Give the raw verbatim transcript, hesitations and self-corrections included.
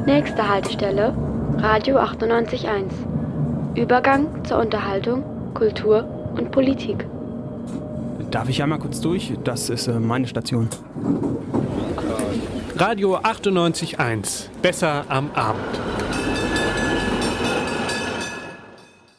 Nächste Haltestelle, Radio achtundneunzig Komma eins. Übergang zur Unterhaltung, Kultur und Politik. Darf ich einmal kurz durch? Das ist äh, meine Station. Radio achtundneunzig Komma eins. Besser am Abend.